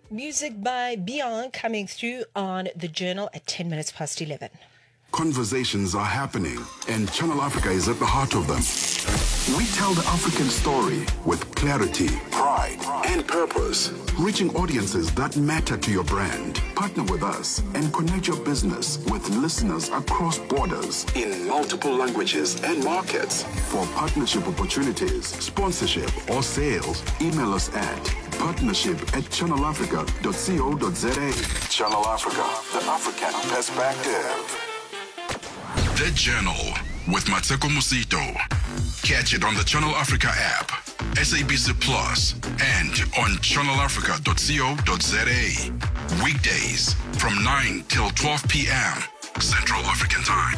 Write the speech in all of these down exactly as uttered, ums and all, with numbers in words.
Music by Beyond coming through on the Journal at ten minutes past eleven. Conversations are happening, and Channel Africa is at the heart of them. We tell the African story with clarity, pride, and purpose, reaching audiences that matter to your brand. Partner with us and connect your business with listeners across borders in multiple languages and markets. For partnership opportunities, sponsorship, or sales, email us at partnership at channelafrica dot co dot za. Channel Africa, the African perspective. The Journal with Mateko Musito. Catch it on the Channel Africa app, S A B C Plus, and on channel africa dot co dot za. Weekdays from nine till twelve p.m. Central African Time.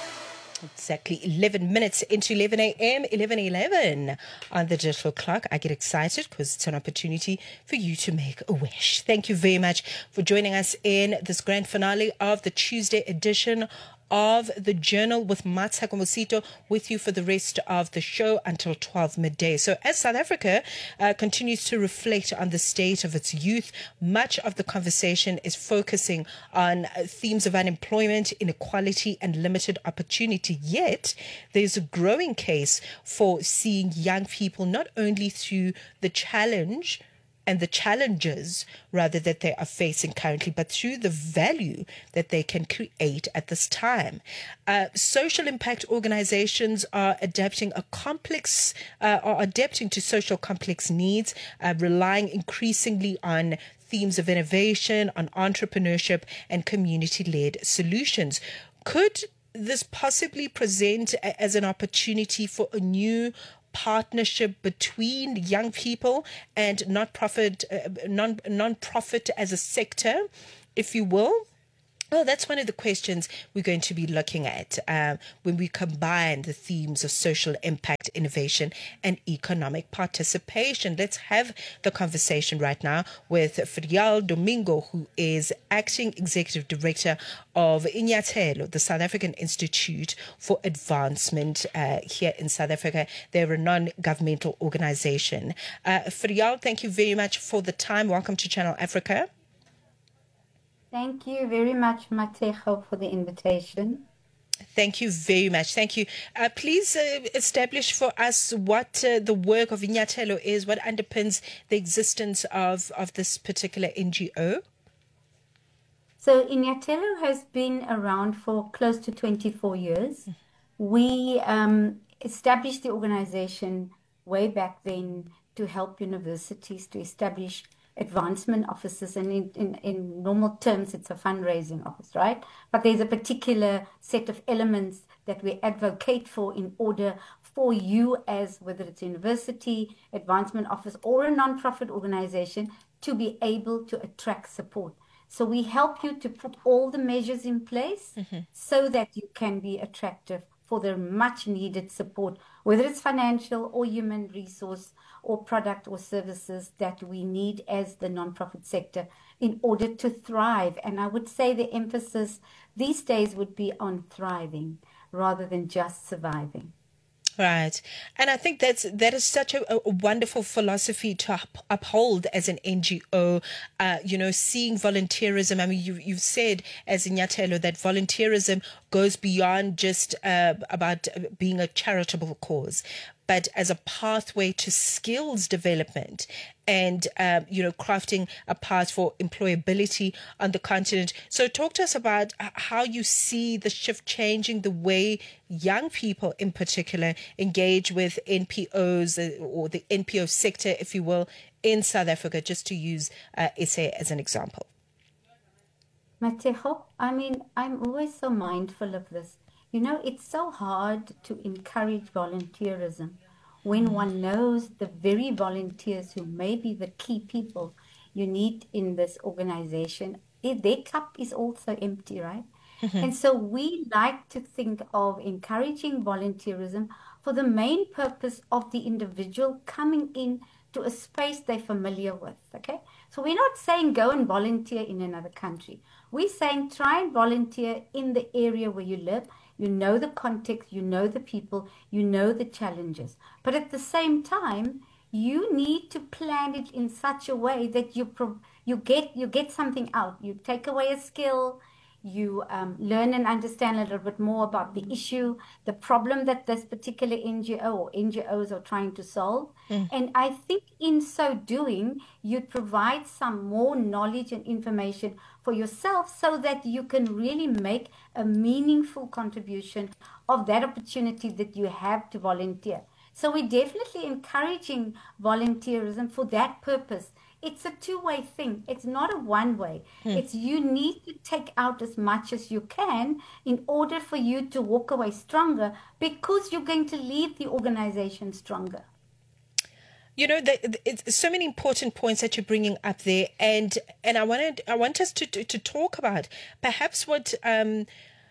Exactly eleven minutes into eleven a.m., eleven eleven on the digital clock. I get excited because it's an opportunity for you to make a wish. Thank you very much for joining us in this grand finale of the Tuesday edition of the Journal with Mateko Musito, with you for the rest of the show until twelve midday. So as South Africa uh, continues to reflect on the state of its youth, much of the conversation is focusing on uh, themes of unemployment, inequality, and limited opportunity. Yet there's a growing case for seeing young people not only through the challenge and the challenges rather that they are facing currently, but through the value that they can create at this time. Uh, social impact organizations are adapting a complex, uh, are adapting to social complex needs, uh, relying increasingly on themes of innovation, on entrepreneurship and community-led solutions. Could this possibly present a- as an opportunity for a new partnership between young people and non-profit, uh, non non-profit as a sector, if you will? Well, that's one of the questions we're going to be looking at uh, when we combine the themes of social impact, innovation, and economic participation. Let's have the conversation right now with Frial Domingo, who is Acting Executive Director of Inyathelo, the South African Institute for Advancement uh, here in South Africa. They're a non-governmental organization. Uh, Frial, thank you very much for the time. Welcome to Channel Africa. Thank you very much, Mateko, for the invitation. Thank you very much. Thank you. Uh, please uh, establish for us what uh, the work of Inyathelo is, what underpins the existence of, of this particular N G O. So Inyathelo has been around for close to twenty-four years. We um, established the organization way back then to help universities to establish advancement offices, and in, in, in normal terms it's a fundraising office, right? But there's a particular set of elements that we advocate for in order for you, as whether it's a university, advancement office, or a non-profit organization, to be able to attract support. So we help you to put all the measures in place mm-hmm. so that you can be attractive for the much needed support, whether it's financial or human resource or product or services that we need as the nonprofit sector in order to thrive. And I would say the emphasis these days would be on thriving rather than just surviving. Right. And I think that's that is such a, a wonderful philosophy to up, uphold as an N G O, uh, you know, seeing volunteerism. I mean, you, you've said as Inyathelo that volunteerism goes beyond just uh, about being a charitable cause, but as a pathway to skills development and, um, you know, crafting a path for employability on the continent. So talk to us about how you see the shift changing the way young people in particular engage with N P Os or the N P O sector, if you will, in South Africa, just to use uh, S A as an example. Mateko, I mean, I'm always so mindful of this. You know, it's so hard to encourage volunteerism when one knows the very volunteers who may be the key people you need in this organization, their cup is also empty, right? Mm-hmm. And so we like to think of encouraging volunteerism for the main purpose of the individual coming in to a space they're familiar with, okay? So we're not saying go and volunteer in another country. We're saying try and volunteer in the area where you live. You know the context, you know the people, you know the challenges. But at the same time, you need to plan it in such a way that you pro- you get you get something out. You take away a skill, you um, learn and understand a little bit more about the issue, the problem that this particular N G O or N G Os are trying to solve. Mm. And I think in so doing, you'd provide some more knowledge and information for yourself so that you can really make a meaningful contribution of that opportunity that you have to volunteer. So we're definitely encouraging volunteerism for that purpose. It's a two-way thing. It's not a one-way. Mm. It's you need to take out as much as you can in order for you to walk away stronger, because you're going to leave the organization stronger. You know, the, it's so many important points that you're bringing up there, and and I wanted I want us to to, to talk about perhaps what um,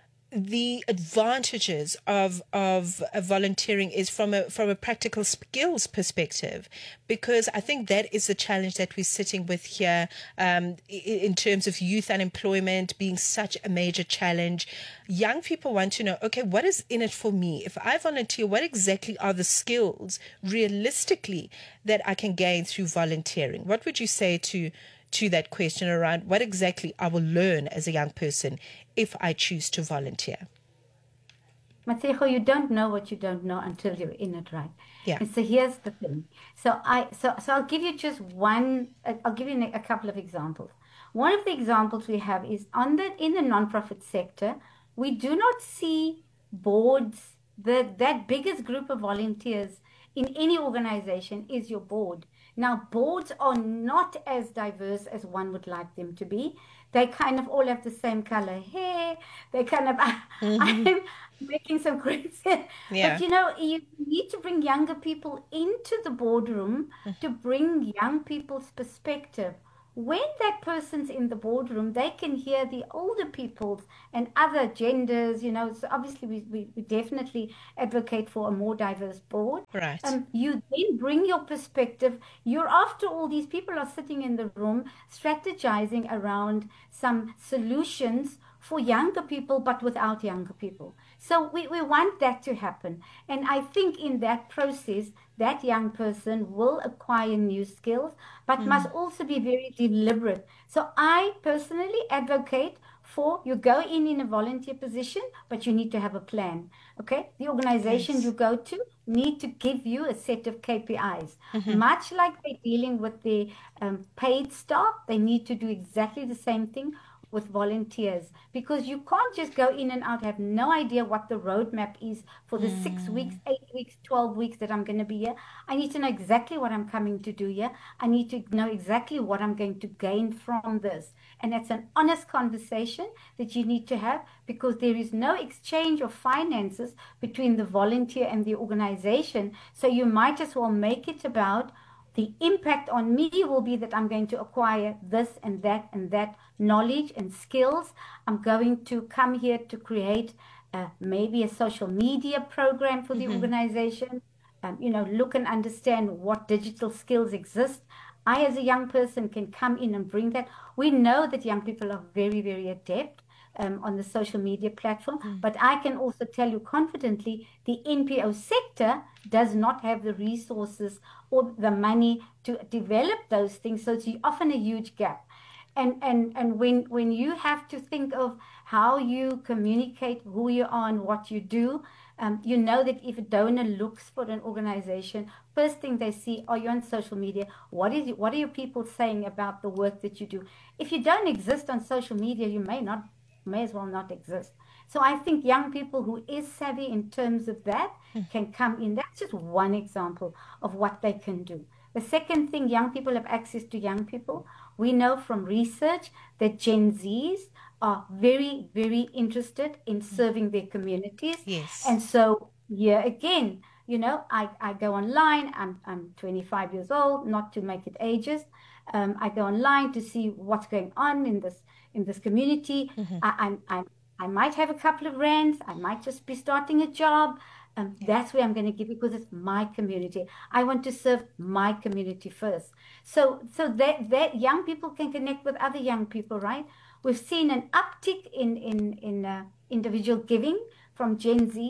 the advantages of of uh, volunteering is from a from a practical skills perspective, because I think that is the challenge that we're sitting with here, um, in terms of youth unemployment being such a major challenge. Young people want to know, okay, what is in it for me? If I volunteer, what exactly are the skills realistically that I can gain through volunteering? What would you say to to that question around what exactly I will learn as a young person if I choose to volunteer? Matego, you don't know what you don't know until you're in it, right? Yeah. And so here's the thing. So I so so I'll give you just one. I'll give you a couple of examples. One of the examples we have is on the in the nonprofit sector, we do not see boards. The that biggest group of volunteers in any organization is your board. Now, boards are not as diverse as one would like them to be. They kind of all have the same color hair. They kind of, mm-hmm. I'm making some crazy. Yeah. But, you know, you need to bring younger people into the boardroom to bring young people's perspective. When that person's in the boardroom, they can hear the older people's and other genders, you know, so obviously we, we, we definitely advocate for a more diverse board. Right. Um, you then bring your perspective. You're after all, these people are sitting in the room strategizing around some solutions for younger people, but without younger people. So we, we want that to happen. And I think in that process, that young person will acquire new skills, but mm. must also be very deliberate. So I personally advocate for you go in in a volunteer position, but you need to have a plan. Okay, the organization yes. you go to need to give you a set of K P Is. Mm-hmm. Much like they're dealing with the um, paid staff, they need to do exactly the same thing with volunteers, because you can't just go in and out, have no idea what the roadmap is for the mm. six weeks, eight weeks, twelve weeks that I'm going to be here. I need to know exactly what I'm coming to do here. I need to know exactly what I'm going to gain from this. And that's an honest conversation that you need to have, because there is no exchange of finances between the volunteer and the organization. So you might as well make it about the impact on me will be that I'm going to acquire this and that and that knowledge and skills. I'm going to come here to create uh, maybe a social media program for the mm-hmm. organization. Um, you know, look and understand what digital skills exist. I, as a young person, can come in and bring that. We know that young people are very, very adept um, on the social media platform, mm. but I can also tell you confidently, the N P O sector does not have the resources or the money to develop those things. So it's often a huge gap. And and and when when you have to think of how you communicate who you are and what you do, um, you know that if a donor looks for an organization, first thing they see, are you on social media? What is what are your people saying about the work that you do? If you don't exist on social media, you may not may as well not exist. So I think young people who is savvy in terms of that can come in. That's just one example of what they can do. The second thing, young people have access to young people. We know from research that Gen Zs are very, very interested in serving their communities. Yes. And so here again, you know, I, I go online. I'm I'm twenty-five years old, not to make it ageist. Um, I go online to see what's going on in this in this community. Mm-hmm. I, I'm I'm I might have a couple of rands. I might just be starting a job. Um, that's where I'm going to give, because it's my community. I want to serve my community first. So, so that that young people can connect with other young people, right? We've seen an uptick in in in uh, individual giving from Gen Zs.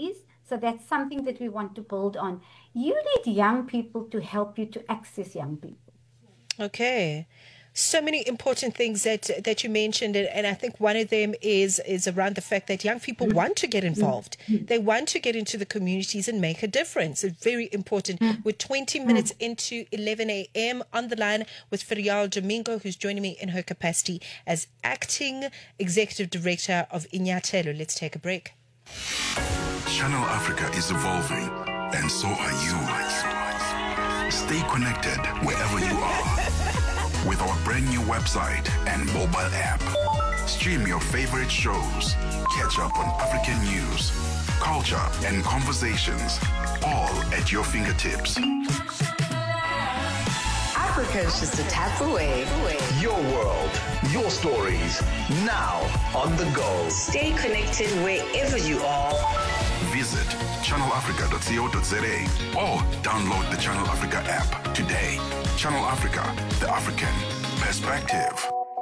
So that's something that we want to build on. You need young people to help you to access young people. Okay. So many important things that that you mentioned, and, and I think one of them is is around the fact that young people want to get involved. They want to get into the communities and make a difference. It's very important. We're twenty minutes into eleven a.m. on the line with Ferial Domingo, who's joining me in her capacity as acting executive director of Inyathelo. Let's take a break. Channel Africa is evolving, and so are you. Stay connected wherever you are with our brand new website and mobile app. Stream your favorite shows, catch up on African news, culture, and conversations, all at your fingertips. Africa is just a tap away. Your world, your stories, now on the go. Stay connected wherever you are. Visit channel africa dot co dot za or download the Channel Africa app today. Channel Africa, the African perspective.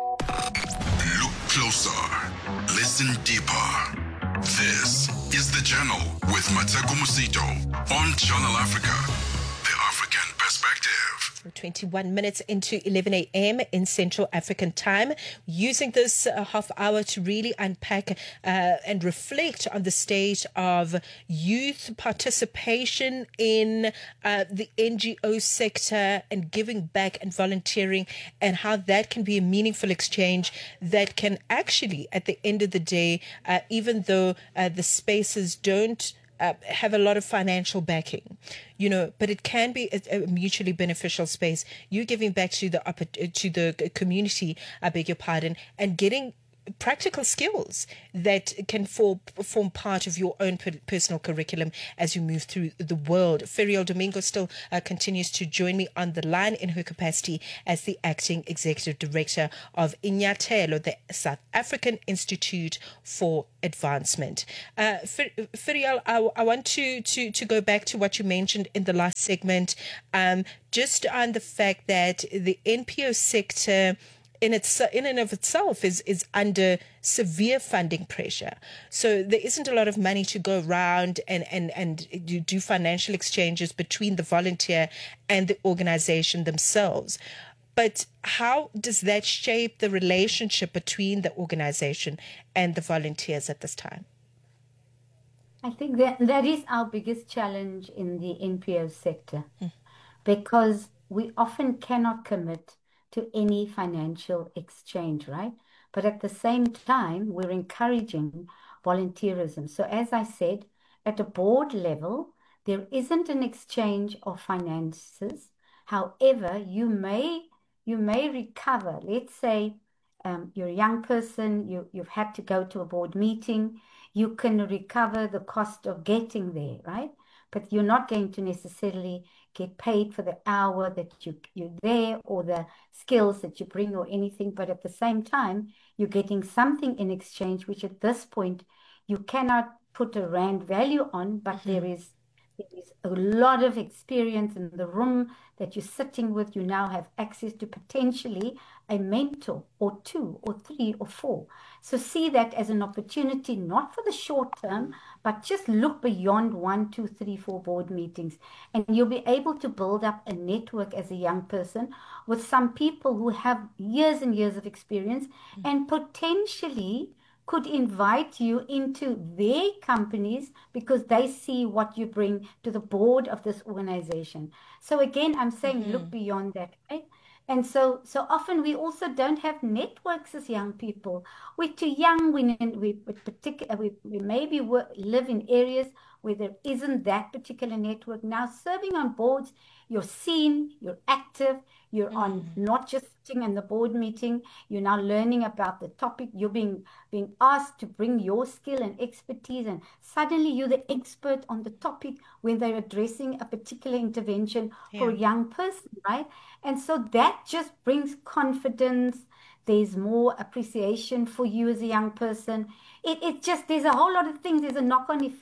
Look closer, listen deeper. This is The Channel with Mateko Musito on Channel Africa, the African perspective. twenty-one minutes into eleven a.m. in Central African time, using this uh, half hour to really unpack uh, and reflect on the state of youth participation in uh, the N G O sector and giving back and volunteering, and how that can be a meaningful exchange that can actually, at the end of the day, uh, even though uh, the spaces don't Uh, have a lot of financial backing, you know, but it can be a, a mutually beneficial space. You giving back to the upper, to the community, I beg your pardon, and getting practical skills that can for, form part of your own per, personal curriculum as you move through the world. Ferial Domingo still uh, continues to join me on the line in her capacity as the acting executive director of Inyathelo, the South African Institute for Advancement. Uh, Ferial, I, I want to, to, to go back to what you mentioned in the last segment, um, just on the fact that the N P O sector in its in and of itself is is under severe funding pressure. So there isn't a lot of money to go around and and and do, do financial exchanges between the volunteer and the organization themselves. But how does that shape the relationship between the organization and the volunteers at this time? I think that that is our biggest challenge in the N P O sector, mm. because we often cannot commit to any financial exchange, right? But at the same time, we're encouraging volunteerism. So as I said, at a board level, there isn't an exchange of finances. However, you may you may recover. Let's say um, you're a young person, you, you've had to go to a board meeting, you can recover the cost of getting there, right? But you're not going to necessarily get paid for the hour that you, you're there or the skills that you bring or anything. But at the same time, you're getting something in exchange, which at this point, you cannot put a rand value on, but mm-hmm. there is there is a lot of experience in the room that you're sitting with. You now have access to potentially a mentor or two or three or four. So see that as an opportunity, not for the short term, but just look beyond one, two, three, four board meetings. And you'll be able to build up a network as a young person with some people who have years and years of experience mm-hmm. and potentially could invite you into their companies because they see what you bring to the board of this organization. So again, I'm saying mm-hmm. look beyond that, right? And so so often we also don't have networks as young people. We're too young. We we particular we, we maybe work, live in areas where there isn't that particular network. Now serving on boards, you're seen, you're active, you're mm. on not just sitting in the board meeting, you're now learning about the topic, you're being being asked to bring your skill and expertise, and suddenly you're the expert on the topic when they're addressing a particular intervention yeah. for a young person, right? And so that just brings confidence. There's more appreciation for you as a young person. It, it just, there's a whole lot of things. There's a knock-on effect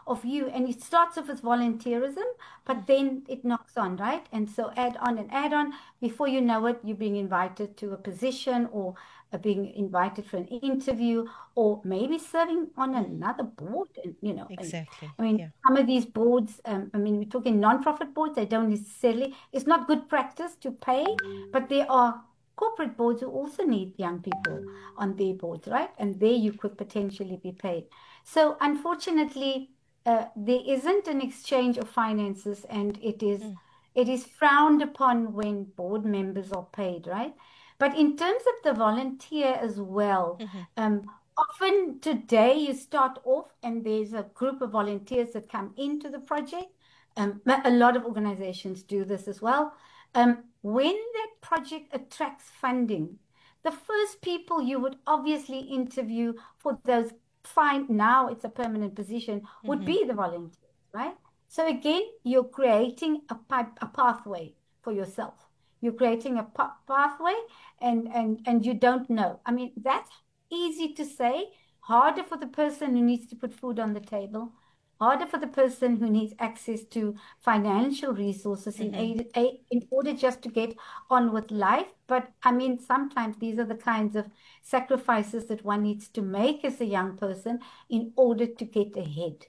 of you. And it starts off as volunteerism, but then it knocks on, right? And so add on and add on. Before you know it, you're being invited to a position, or uh, being invited for an interview, or maybe serving on another board. And you know, and, Exactly. I mean, Yeah. some of these boards, um, I mean, we're talking non-profit boards, they don't necessarily, it's not good practice to pay, but there are corporate boards who also need young people on their boards, right? And there you could potentially be paid. So unfortunately, uh, there isn't an exchange of finances, and it is it is frowned upon when board members are paid, right? But in terms of the volunteer as well, um, often today you start off and there's a group of volunteers that come into the project. Um, a lot of organizations do this as well. Um, when that project attracts funding, the first people you would obviously interview for those fine, now it's a permanent position, would be the volunteers, right? So again, you're creating a pipe, a pathway for yourself. You're creating a pa- pathway, and, and, and you don't know. I mean, that's easy to say, harder for the person who needs to put food on the table, harder for the person who needs access to financial resources in, aid, aid, in order just to get on with life. But I mean, sometimes these are the kinds of sacrifices that one needs to make as a young person in order to get ahead.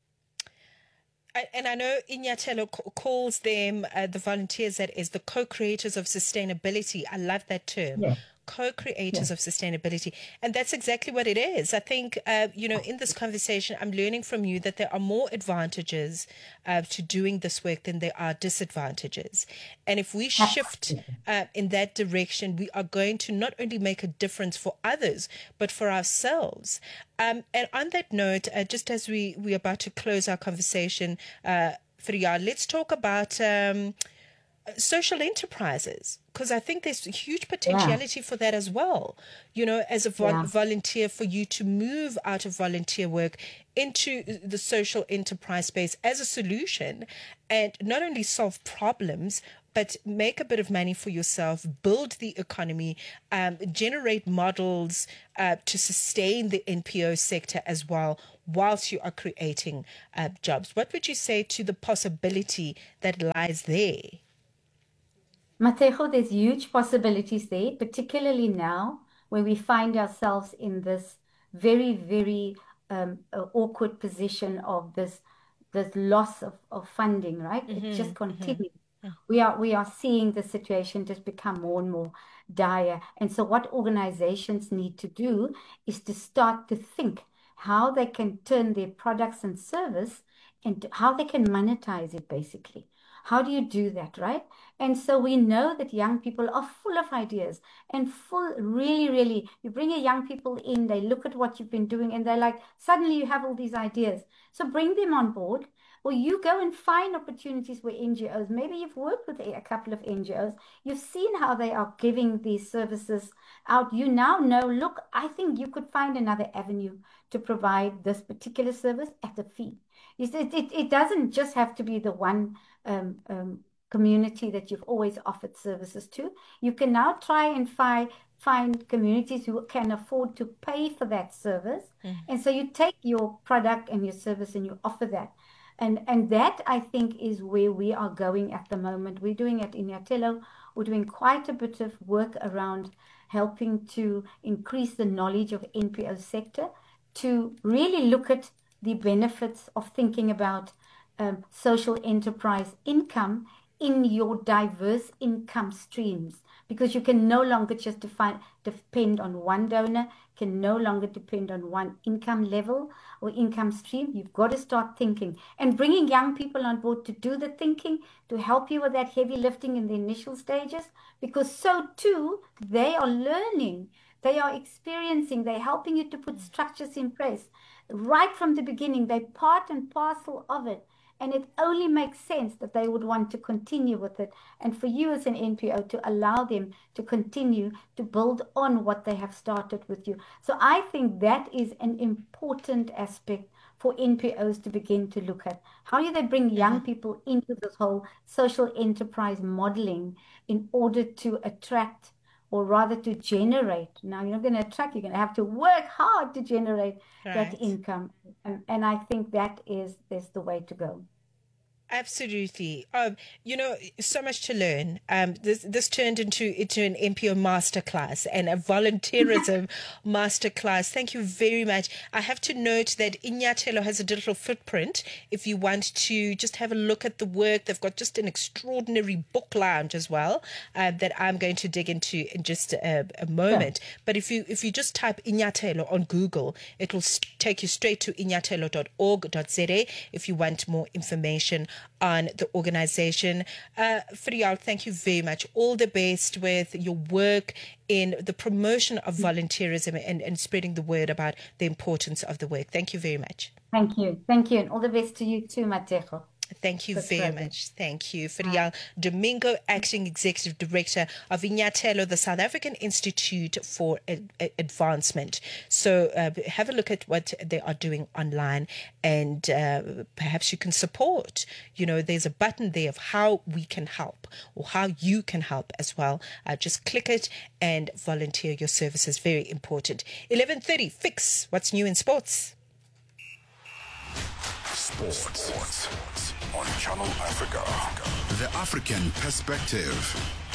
I- And I know Inyatelo ca- calls them, uh, the volunteers, that is the co-creators of sustainability. I love that term. Yeah. Co-creators Yeah. of sustainability. And that's exactly what it is. I think, uh, you know, in this conversation, I'm learning from you that there are more advantages uh, to doing this work than there are disadvantages. And if we shift uh, in that direction, we are going to not only make a difference for others, but for ourselves. Um, and on that note, uh, just as we, we're about to close our conversation, uh, Fria, let's talk about um, social enterprises, because I think there's huge potentiality for that as well. You know, as a vol- Yeah. volunteer, for you to move out of volunteer work into the social enterprise space as a solution, and not only solve problems, but make a bit of money for yourself, build the economy, um, generate models uh, to sustain the N P O sector as well, whilst you are creating uh, jobs. What would you say to the possibility that lies there? Matejo, there's huge possibilities there, particularly now where we find ourselves in this very, very um, uh, awkward position of this this loss of, of funding, right? It just continues. We are we are seeing the situation just become more and more dire. And so what organizations need to do is to start to think how they can turn their products and service into how they can monetize it, basically. How do you do that, right? And so we know that young people are full of ideas and full, really, really, you bring your young people in, they look at what you've been doing, and they're like, suddenly you have all these ideas. So bring them on board, or you go and find opportunities where N G Os, maybe you've worked with a couple of N G Os, you've seen how they are giving these services out. You now know, look, I think you could find another avenue to provide this particular service at a fee. It, it, it doesn't just have to be the one um, um, community that you've always offered services to. You can now try and find find communities who can afford to pay for that service. Mm. And so you take your product and your service and you offer that. And and that, I think, is where we are going at the moment. We're doing it in Inyatelo. We're doing quite a bit of work around helping to increase the knowledge of N P O sector, to really look at the benefits of thinking about um, social enterprise income in your diverse income streams, because you can no longer just define, depend on one donor, can no longer depend on one income level or income stream. You've got to start thinking and bringing young people on board to do the thinking, to help you with that heavy lifting in the initial stages, because so too, they are learning, they are experiencing, they're helping you to put structures in place. Right from the beginning, they're part and parcel of it. And it only makes sense that they would want to continue with it. And for you as an N P O to allow them to continue to build on what they have started with you. So I think that is an important aspect for N P Os to begin to look at. How do they bring young people into this whole social enterprise modeling in order to attract or rather to generate. Now, you're not going to attract, you're going to have to work hard to generate Right. that income. And, and I think that is, is the way to go. Absolutely. Um, you know, so much to learn. Um, this this turned into into an N P O masterclass and a volunteerism masterclass. Thank you very much. I have to note that Inyathelo has a digital footprint. If you want to just have a look at the work, they've got just an extraordinary book lounge as well uh, that I'm going to dig into in just a, a moment. Yeah. But if you if you just type Inyathelo on Google, it will st- take you straight to inyathelo dot org dot za if you want more information on the organization. Uh, Frial, thank you very much. All the best with your work in the promotion of volunteerism and, and spreading the word about the importance of the work. Thank you very much. Thank you. Thank you. And all the best to you too, Mateko. Thank you That's very great. much. Thank you. Frial Domingo, Acting Executive Director of Inyathelo, the South African Institute for Ad- Advancement. So uh, have a look at what they are doing online, and uh, perhaps you can support. You know, there's a button there of how we can help or how you can help as well. Uh, just click it and volunteer your services. Very important. eleven thirty, Fix. What's new in sports? Sports on Channel Africa. The African Perspective.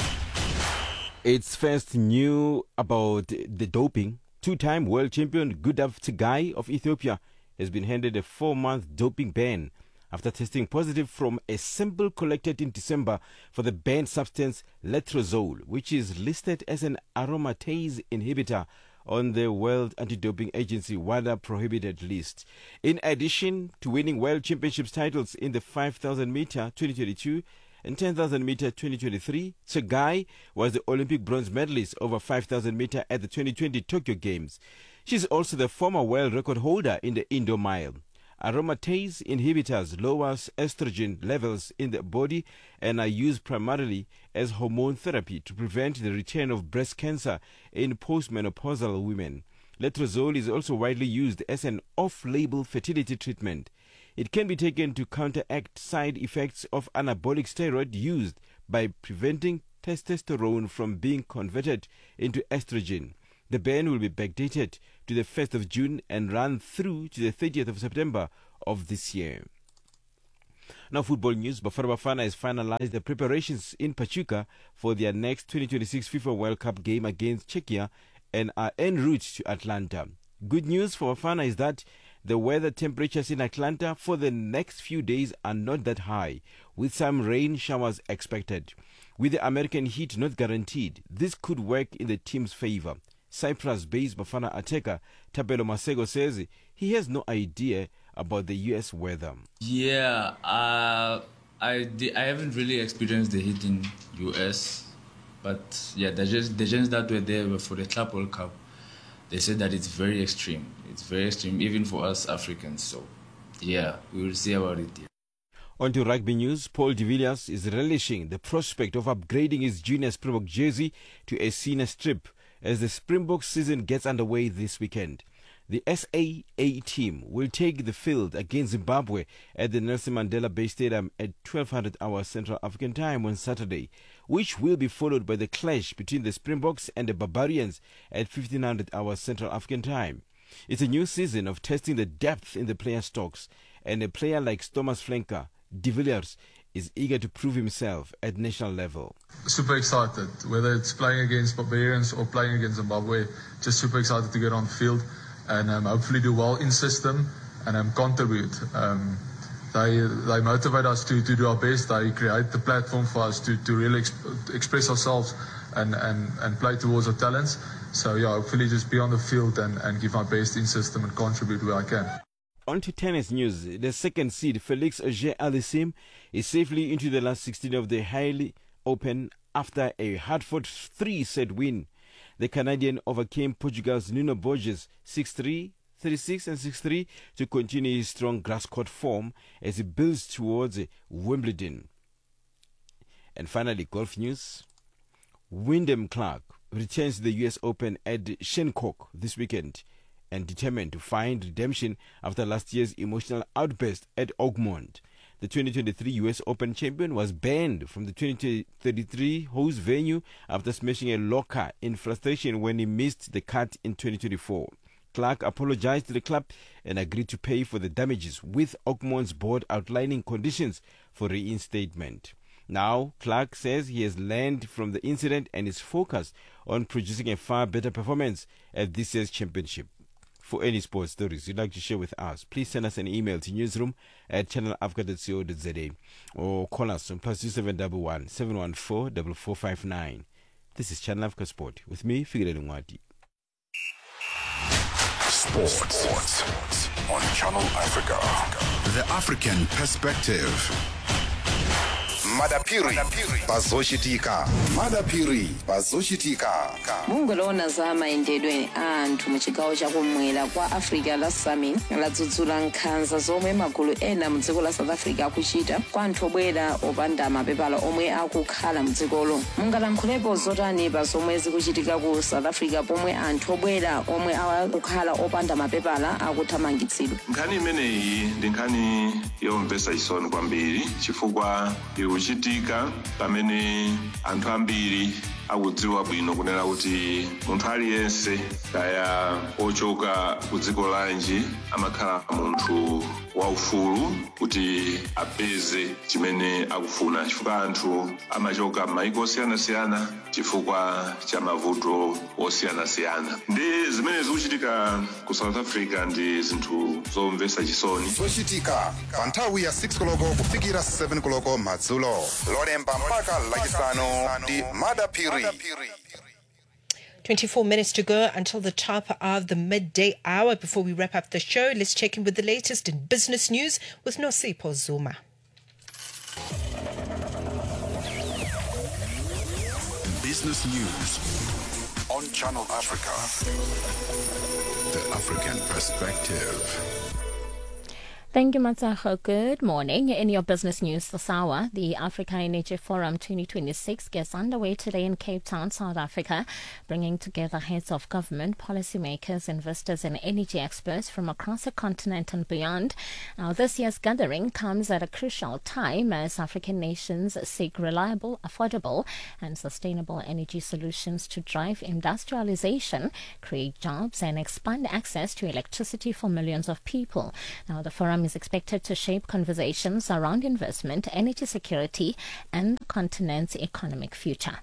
It's first new about the doping. Two-time world champion Gudaf Tsegay of Ethiopia has been handed a four-month doping ban after testing positive from a sample collected in December for the banned substance letrozole, which is listed as an aromatase inhibitor on the World Anti-Doping Agency WADA prohibited list. In addition to winning world championships titles in the five thousand meter twenty twenty-two and ten thousand meter twenty twenty-three, Tsegay was the Olympic bronze medalist over five thousand meter at the twenty twenty Tokyo Games. She's also the former world record holder in the Indo Mile. Aromatase inhibitors lowers estrogen levels in the body and are used primarily as hormone therapy to prevent the return of breast cancer in postmenopausal women. Letrozole is also widely used as an off-label fertility treatment. It can be taken to counteract side effects of anabolic steroid used by preventing testosterone from being converted into estrogen. The ban will be backdated to the first of June and run through to the thirtieth of September of this year. Now, football news. Bafana Bafana has finalized the preparations in Pachuca for their next twenty twenty-six FIFA World Cup game against Czechia and are en route to Atlanta. Good news for Bafana is that the weather temperatures in Atlanta for the next few days are not that high, with some rain showers expected. With the American heat not guaranteed, this could work in the team's favor. Cyprus-based Bafana attacker Tapelo Masego says he has no idea about the U S weather. Yeah, uh, I di- I haven't really experienced the heat in U S, but yeah, the just the gens that were there for the Club World Cup, they said that it's very extreme. It's very extreme, even for us Africans. So yeah, we will see about it. Yeah. On to rugby news. Paul de Villiers is relishing the prospect of upgrading his junior Springbok jersey to a senior strip as the Springbok season gets underway this weekend. The S A A team will take the field against Zimbabwe at the Nelson Mandela Bay Stadium at twelve hundred hours Central African Time on Saturday, which will be followed by the clash between the Springboks and the Barbarians at fifteen hundred hours Central African Time. It's a new season of testing the depth in the player stocks, and a player like Thomas Flenker, de Villiers, is eager to prove himself at national level. Super excited, whether it's playing against Barbarians or playing against Zimbabwe, just super excited to get on the field and um, hopefully do well in system and um, contribute. Um, they they motivate us to, to do our best. They create the platform for us to, to really exp- express ourselves and, and, and play towards our talents. So yeah, hopefully just be on the field and, and give my best in system and contribute where I can. On to tennis news. The second seed, Felix Auger-Aliassime, is safely into the last sixteen of the Hailey Open after a hard-fought three-set win. The Canadian overcame Portugal's Nuno Borges six three, three six and six three to continue his strong grass-court form as he builds towards Wimbledon. And finally, golf news. Wyndham Clark returns to the U S Open at Shinnecock this weekend, and determined to find redemption after last year's emotional outburst at Oakmont. the twenty twenty-three U S Open champion, was banned from the twenty thirty-three host venue after smashing a locker in frustration when he missed the cut in twenty twenty-four. Clark apologized to the club and agreed to pay for the damages, with Oakmont's board outlining conditions for reinstatement. Now, Clark says he has learned from the incident and is focused on producing a far better performance at this year's championship. For any sports stories you'd like to share with us, please send us an email to newsroom at channel africa dot co dot za or call us on plus two seven one one, seven one four, four four five nine. This is Channel Africa Sport with me, Figure Ngwati. Sports. Sports on Channel Africa. The African perspective. Madapiri bazoshitika Madapiri bazoshitika mungolona za maendedwe anthu mu chigawo chakumwera kwa Africa la Summit ladzudzula nkhanza zomwe magulu ena mu dziko la South Africa akuchita kwa anthu obwera opanda mapepala omwe akukhala mu dzikolo. Mungalankhulepo zotani pa zomwe zikuchitika ku South Africa pomwe anthu obwera omwe akukhala opanda mapepala akuthamangitsidwa? Nkhani imeneyi ndi nkhani yomvetsa chisoni kwambiri chifukwa ikuchitika pamene anthu ambiri akudziwa bwino kunena kuti munthu aliyense kaya ochoka ku dziko lanji amakhala munthu waufulu kuti apeze chimene akufuna, chifukwa anthu amachoka m'mayiko osiyanasiyana chifukwa cha mavuto osiyanasiyana. Ndi zimene zikuchitika ku South Africa ndi zinthu zomvetsa chisoni. zochitika pa nthawi ya six koloko kufikira seven koloko madzulo lolemba mpaka lachisanu ndi Madapiri. twenty-four minutes to go until the top of the midday hour. Before we wrap up the show, let's check in with the latest in business news with Nosipho Zuma. Business news on Channel Africa. The African perspective. Thank you, Matsaho. Good morning. In your business news this hour, the Africa Energy Forum twenty twenty-six gets underway today in Cape Town, South Africa, bringing together heads of government, policymakers, investors and energy experts from across the continent and beyond. Now, this year's gathering comes at a crucial time as African nations seek reliable, affordable and sustainable energy solutions to drive industrialization, create jobs and expand access to electricity for millions of people. Now, the forum is expected to shape conversations around investment, energy security, and the continent's economic future.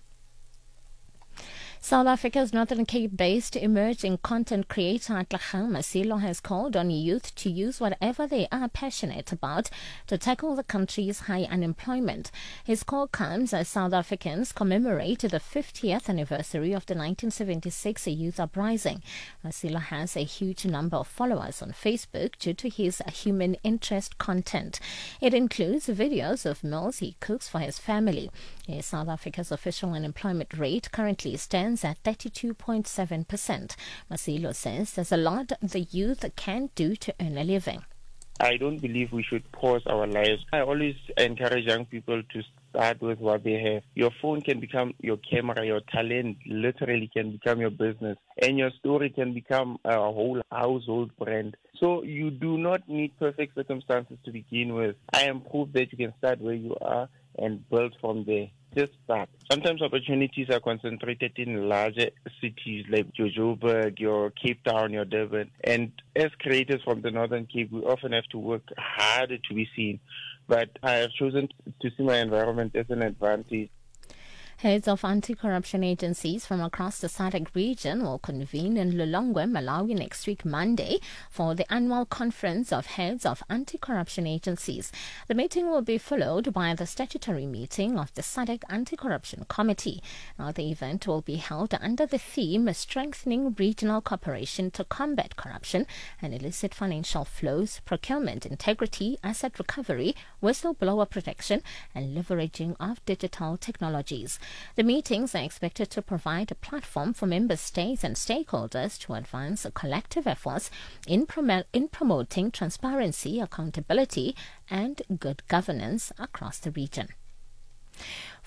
South Africa's Northern Cape-based emerging content creator Atlagang Masilo has called on youth to use whatever they are passionate about to tackle the country's high unemployment. His call comes as South Africans commemorate the fiftieth anniversary of the nineteen seventy-six Youth Uprising. Masilo has a huge number of followers on Facebook due to his human interest content. It includes videos of meals he cooks for his family. South Africa's official unemployment rate currently stands at thirty-two point seven percent. Masilo says there's a lot the youth can do to earn a living. I don't believe we should pause our lives. I always encourage young people to start with what they have. Your phone can become your camera, your talent literally can become your business, and your story can become a whole household brand. So you do not need perfect circumstances to begin with. I am proof that you can start where you are and build from there. Just start. Sometimes opportunities are concentrated in larger cities like Joburg, your Cape Town, your Durban. And as creators from the Northern Cape, we often have to work harder to be seen. But I have chosen to see my environment as an advantage. Heads of anti-corruption agencies from across the S A D C region will convene in Lilongwe, Malawi next week, Monday, for the annual conference of heads of anti-corruption agencies. The meeting will be followed by the statutory meeting of the S A D C Anti-Corruption Committee. Now, the event will be held under the theme Strengthening Regional Cooperation to Combat Corruption and Illicit Financial Flows, Procurement Integrity, Asset Recovery, Whistleblower Protection, and Leveraging of Digital Technologies. The meetings are expected to provide a platform for member states and stakeholders to advance collective efforts in, prom- in promoting transparency, accountability, and good governance across the region.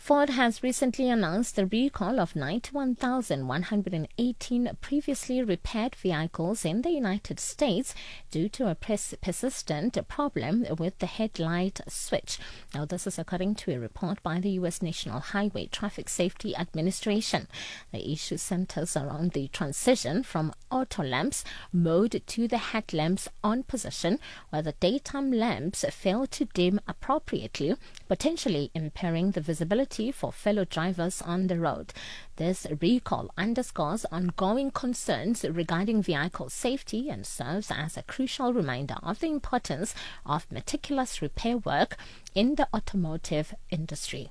Ford has recently announced the recall of ninety-one thousand one hundred eighteen previously repaired vehicles in the United States due to a pers- persistent problem with the headlight switch. Now, this is according to a report by the U S National Highway Traffic Safety Administration. The issue centers around the transition from auto lamps mode to the headlamps on position, where the daytime lamps fail to dim appropriately, potentially impairing the visibility for fellow drivers on the road. This recall underscores ongoing concerns regarding vehicle safety and serves as a crucial reminder of the importance of meticulous repair work in the automotive industry.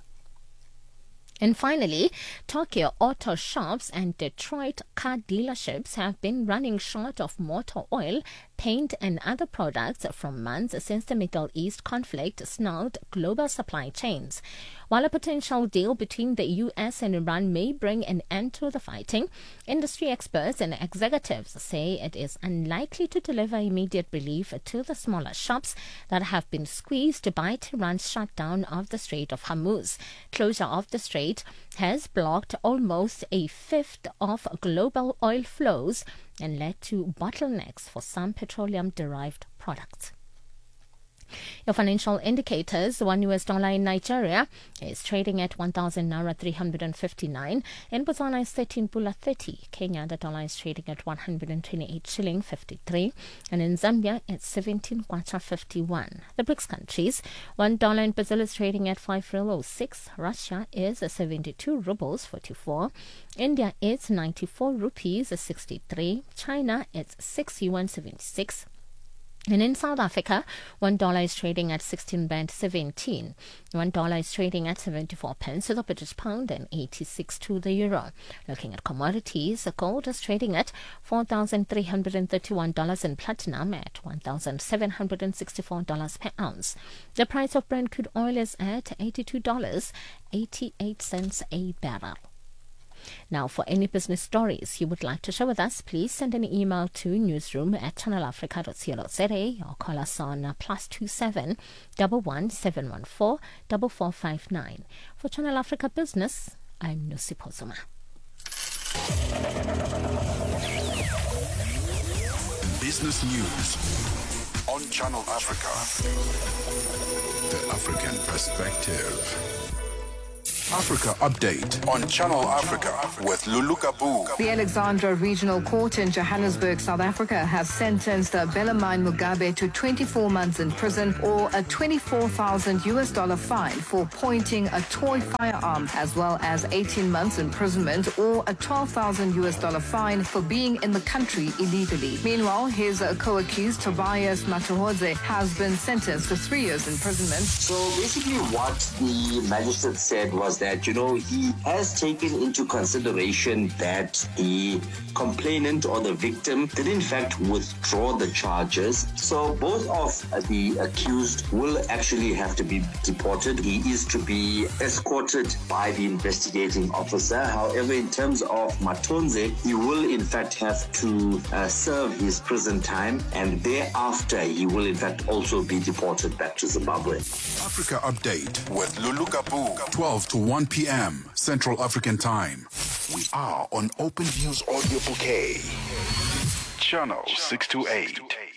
And finally, Tokyo auto shops and Detroit car dealerships have been running short of motor oil, paint and other products from months since the Middle East conflict snarled global supply chains. While a potential deal between the U S and Iran may bring an end to the fighting, industry experts and executives say it is unlikely to deliver immediate relief to the smaller shops that have been squeezed by Tehran's shutdown of the Strait of Hormuz. Closure of the strait has blocked almost a fifth of global oil flows and led to bottlenecks for some petroleum-derived products. Your financial indicators: one U S dollar in Nigeria is trading at one thousand naira three hundred fifty-nine. In Botswana is thirteen pula thirty. Kenya, the dollar is trading at one hundred twenty-eight shilling fifty-three. And in Zambia, it's seventeen kwacha fifty-one. The BRICS countries: one dollar in Brazil is trading at five real oh six. Russia is seventy-two rubles forty-four. India is ninety-four rupees sixty-three. China, it's six yuan seventy-six. And in South Africa, one dollar is trading at sixteen rand seventeen. One dollar is trading at seventy-four pence to the British pound and eighty-six to the euro. Looking at commodities, gold is trading at four thousand three hundred thirty-one dollars and platinum at one thousand seven hundred sixty-four dollars per ounce. The price of Brent crude oil is at eighty-two dollars and eighty-eight cents a barrel. Now, for any business stories you would like to share with us, please send an email to newsroom at channel africa dot co dot za or call us on plus two seven one one seven one four four four five nine. For Channel Africa Business, I'm Nosipho Zuma. Business news on Channel Africa. The African perspective. Africa Update on Channel Africa with Lulu Kabu. The Alexandra Regional Court in Johannesburg, South Africa, has sentenced Bellarmine Mugabe to twenty-four months in prison or a twenty-four thousand U S dollar fine for pointing a toy firearm, as well as eighteen months imprisonment or a twelve thousand U S dollar fine for being in the country illegally. Meanwhile, his uh, co-accused Tobias Matuhodze has been sentenced to three years imprisonment. So basically what the magistrate said was that, you know, he has taken into consideration that the complainant or the victim did in fact withdraw the charges. So both of the accused will actually have to be deported. He is to be escorted by the investigating officer. However, in terms of Matonze, he will in fact have to uh, serve his prison time, and thereafter he will in fact also be deported back to Zimbabwe. Africa Update with Lulu Kabu, twelve to one p.m. Central African Time. We are on Open Views Audio Bouquet. Channel six two eight.